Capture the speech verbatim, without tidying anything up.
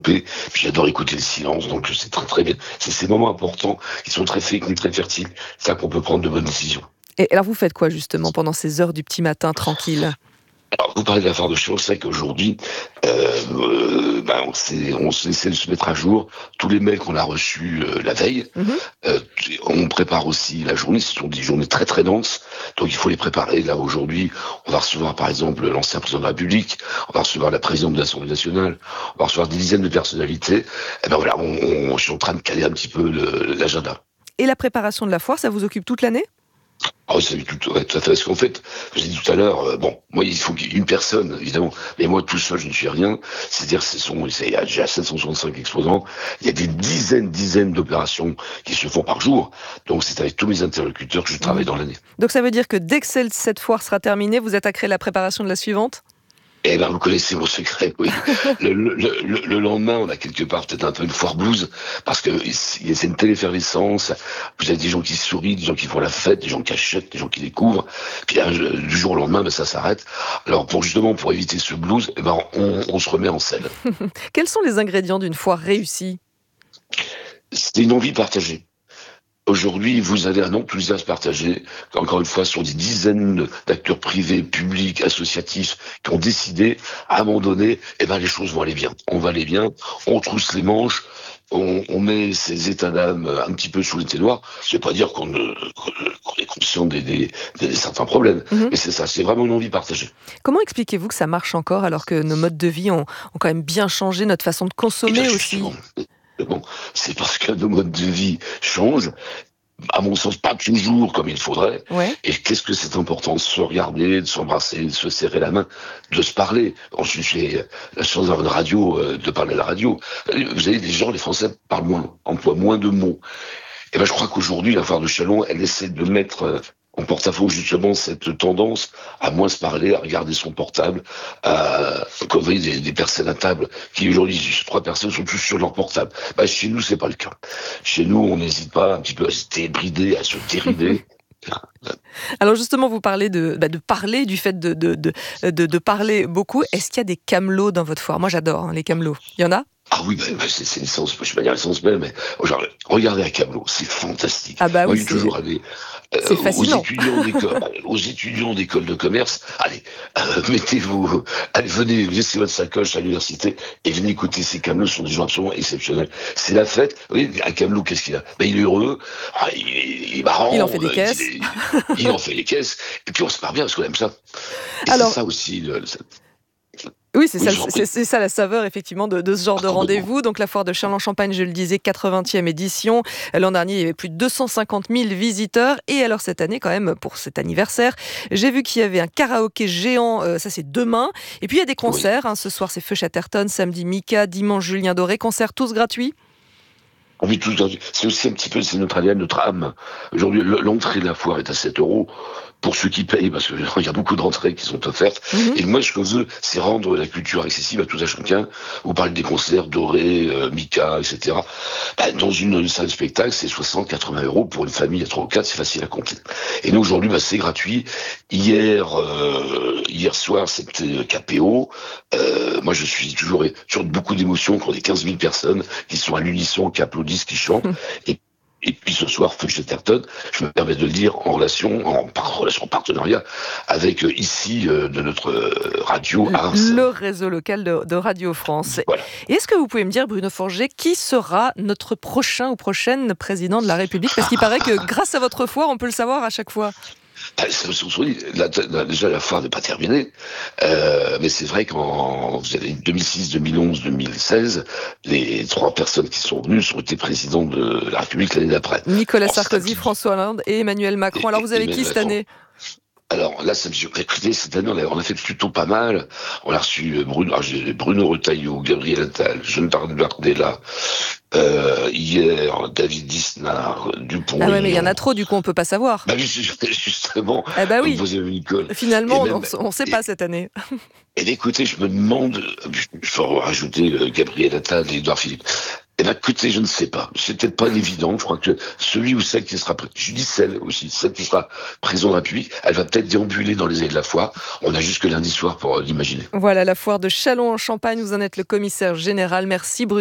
Puis j'adore écouter le silence, donc c'est très très bien. C'est ces moments importants qui sont très féconds, très fertiles. C'est ça qu'on peut prendre de bonnes décisions. Et alors vous faites quoi justement pendant ces heures du petit matin tranquille ? Alors, vous parlez de l'affaire de Chalon, c'est vrai qu'aujourd'hui, euh, euh, ben, on, s'est, on essaie de se mettre à jour tous les mails qu'on a reçus euh, la veille. Mmh. Euh, on prépare aussi la journée, ce sont des journées très très denses, donc il faut les préparer. Là, aujourd'hui, on va recevoir par exemple l'ancien président de la République, on va recevoir la présidente de l'Assemblée nationale, on va recevoir des dizaines de personnalités. Et ben voilà, on, on, je suis en train de caler un petit peu le, l'agenda. Et la préparation de la foire, ça vous occupe toute l'année ? Ah oui, ça tout, tout, tout à fait. Parce qu'en fait, je l'ai dit tout à l'heure, euh, bon, moi, il faut qu'il y ait une personne, évidemment, mais moi, tout seul, je ne suis rien. C'est-à-dire, ce sont, il y a déjà sept cent soixante-cinq exposants, il y a des dizaines, dizaines d'opérations qui se font par jour. Donc, c'est avec tous mes interlocuteurs que je travaille dans l'année. Donc ça veut dire que dès que cette foire sera terminée, vous attaquerez la préparation de la suivante ? Eh ben, vous connaissez mon secret, oui. le, le, le, le lendemain, on a quelque part peut-être un peu une foire blues, parce que c'est une telle effervescence. Vous avez des gens qui sourient, des gens qui font la fête, des gens qui achètent, des gens qui découvrent. Puis hein, du jour au lendemain, ben, ça s'arrête. Alors, pour justement pour éviter ce blues, eh ben, on, on se remet en scène. Quels sont les ingrédients d'une foire réussie ? C'est une envie partagée. Aujourd'hui, vous avez un enthousiasme partagé. Encore une fois, ce sont des dizaines d'acteurs privés, publics, associatifs qui ont décidé, à un moment donné, eh ben, les choses vont aller bien. On va aller bien, on trousse les manches, on, on met ces états d'âme un petit peu sous les ténoirs. C'est pas dire qu'on, ne, qu'on est conscient des, des, des certains problèmes, mmh. mais c'est ça, c'est vraiment une envie partagée. Comment expliquez-vous que ça marche encore alors que nos modes de vie ont, ont quand même bien changé, notre façon de consommer aussi ? Bon, c'est parce que nos modes de vie changent, à mon sens, pas toujours comme il faudrait. Ouais. Et qu'est-ce que c'est important de se regarder, de s'embrasser, de se serrer la main, de se parler. Ensuite, j'ai la chance d'avoir une radio, de parler à la radio. Vous savez, les gens, les Français parlent moins, emploient moins de mots. Et ben, je crois qu'aujourd'hui, la foire de Chalon, elle essaie de mettre en porte-à-faux justement cette tendance à moins se parler, à regarder son portable, à, comme vous voyez, des, des personnes à table qui aujourd'hui, trois personnes sont tous sur leur portable. Bah, chez nous, c'est pas le cas. Chez nous, on n'hésite pas un petit peu à se débrider, à se dérider. Alors justement, vous parlez de, bah de parler, du fait de, de, de, de, de parler beaucoup. Est-ce qu'il y a des camelots dans votre foire ? Moi, j'adore hein, les camelots. Il y en a ? Ah oui, bah, bah, c'est, c'est l'essence, je ne vais pas dire l'essence même, mais genre, regardez un camelot, c'est fantastique. Ah bah Moi, oui, j'ai c'est... toujours allé euh, aux étudiants d'école, aux étudiants d'école de commerce, allez, euh, mettez-vous, allez, venez, laissez votre sacoche à l'université et venez écouter ces camelots, ce sont des gens absolument exceptionnels. C'est la fête. Oui, un camelot, qu'est-ce qu'il a ? Ben, il est heureux, ah, il, est, il est marrant. Il en fait des euh, caisses. Il, est, il en fait des caisses. Et puis on se marre bien parce qu'on aime ça. Et Alors... c'est ça aussi, le, le, Oui, c'est, oui, ça, c'est, c'est ça la saveur effectivement de, de ce genre de rendez-vous. Donc la foire de Châlons-en-Champagne, je le disais, quatre-vingtième édition. L'an dernier, il y avait plus de deux cent cinquante mille visiteurs. Et alors cette année, quand même, pour cet anniversaire, j'ai vu qu'il y avait un karaoké géant, euh, ça c'est demain. Et puis il y a des concerts. Oui. Hein, ce soir, c'est Feu Chatterton, samedi Mika, dimanche Julien Doré. Concerts tous gratuits. Oui, tout, c'est aussi un petit peu, c'est notre A D N, notre âme. Aujourd'hui, l'entrée de la foire est à sept euros. Pour ceux qui payent, parce qu'il y a beaucoup d'entrées qui sont offertes. Mmh. Et moi, ce que je veux, c'est rendre la culture accessible à tout un chacun. Vous parlez des concerts, Doré, euh, Mika, et cetera. Ben, dans une salle de spectacle, c'est soixante, quatre-vingts euros pour une famille à trois ou quatre, c'est facile à compter. Et nous, aujourd'hui, ben, c'est gratuit. Hier, euh, hier soir, c'était K P O. Euh, moi, je suis toujours sur beaucoup d'émotions quand des quinze mille personnes qui sont à l'unisson, qui applaudissent, qui chantent. Mmh. Et Et puis ce soir, Feu Chatterton, je me permets de le dire, en relation, en par, relation partenariat avec euh, ici euh, de notre euh, radio Ars. Le réseau local de, de Radio France. Voilà. Et est-ce que vous pouvez me dire, Bruno Forget, qui sera notre prochain ou prochaine président de la République ? Parce qu'il paraît que grâce à votre foire, on peut le savoir à chaque fois. Ah, la, la, déjà, la foire n'est pas terminée, euh, mais c'est vrai qu'en vous avez deux mille six, deux mille onze, deux mille seize, les trois personnes qui sont venues ont été présidents de la République l'année d'après. Nicolas Alors, Sarkozy, François Hollande et Emmanuel Macron. Et, Alors vous avez qui cette année ? Alors là, ça me écoutez, cette année, on a fait plutôt pas mal. On a reçu Bruno, Bruno Retailleau, Gabriel Attal, Jean-Bernard Bardella, euh, hier, David Disnard, Dupont. Ah ouais, mais il y en a trop, du coup, on peut pas savoir. Bah, justement, ah bah oui. Vous avez Nicole. Finalement, même, on ne sait pas et, cette année. Et écoutez, je me demande, il faut rajouter Gabriel Attal et Édouard Philippe. Eh ben, écoutez, je ne sais pas. C'est peut-être pas évident. Je crois que celui ou celle qui sera, pré- je dis celle aussi, celle qui sera président de la République, elle va peut-être déambuler dans les allées de la foire. On a jusque lundi soir pour euh, l'imaginer. Voilà, la foire de Châlons en Champagne, vous en êtes le commissaire général. Merci Bruno.